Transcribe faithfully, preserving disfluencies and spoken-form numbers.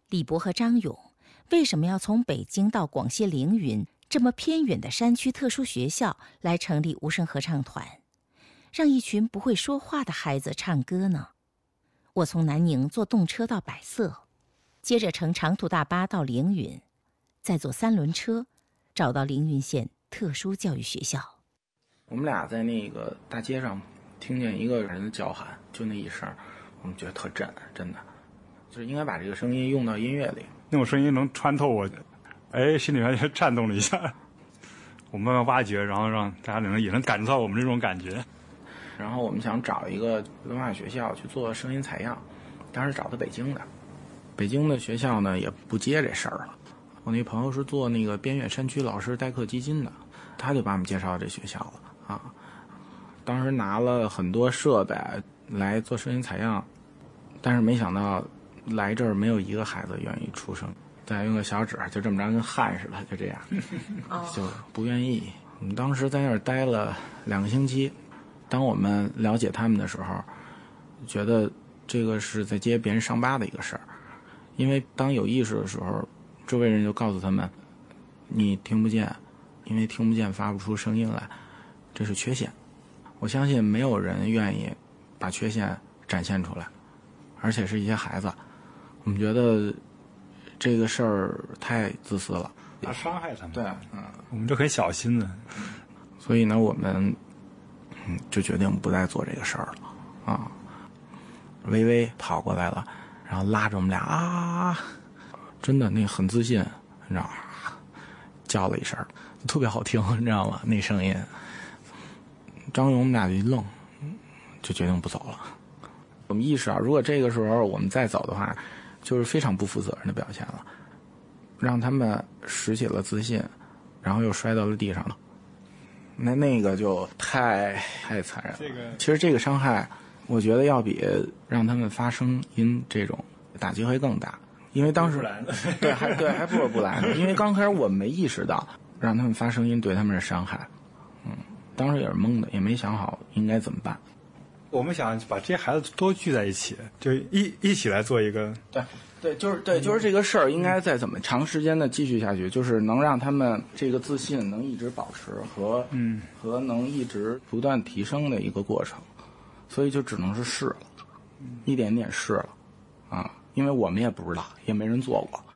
李博和张勇为什么要从北京到广西凌云这么偏远的山区特殊学校来成立无声合唱团，让一群不会说话的孩子唱歌呢？我从南宁坐动车到百色，接着乘长途大巴到凌云，再坐三轮车找到凌云县特殊教育学校。 我们俩在那个大街上听见一个人的叫喊，就那一声，我们觉得特震，真的就是应该把这个声音用到音乐里， 那种声音能穿透我，哎，心里面就颤动了一下。我慢慢挖掘，然后让大家能也能感受到我们这种感觉。 然后我们想找一个文化学校去做声音采样，当时找的北京的，北京的学校呢也不接这事儿了。我那朋友是做那个边远山区老师代课基金的，他就把我们介绍到这学校了啊。当时拿了很多设备来做声音采样，但是没想到来这儿没有一个孩子愿意出声，再用个小纸就这么着跟焊似的，就这样，就不愿意。我们当时在那儿待了两个星期，当我们了解他们的时候，觉得这个是在接别人伤疤的一个事儿，因为当有意识的时候，周围人就告诉他们，你听不见，因为听不见发不出声音来，这是缺陷。我相信没有人愿意把缺陷展现出来，而且是一些孩子，我们觉得这个事儿太自私了， 怕伤害他们。 对，嗯， 我们就很小心的。 所以呢，我们嗯就决定不再做这个事儿了啊。微微跑过来了，然后拉着我们俩啊，真的那很自信，你知道吗？叫了一声，特别好听，你知道吗？那声音。张勇我们俩就一愣，就决定不走了。我们意识到，如果这个时候我们再走的话，就是非常不负责任的表现了，让他们拾起了自信，然后又摔到了地上了。那那个就太太残忍了。这个其实这个伤害，我觉得要比让他们发声音这种打击会更大，因为当时对还对还不如不来呢，因为刚开始我们没意识到让他们发声音对他们是伤害，嗯。当时也是懵的，也没想好应该怎么办。 我们想把这些孩子多聚在一起，就一一起来做一个。 对，对，就是对，就是这个事儿应该再怎么长时间的继续下去，就是能让他们这个自信能一直保持和嗯和能一直不断提升的一个过程。所以就只能是试了，一点点试了啊，因为我们也不知道，也没人做过。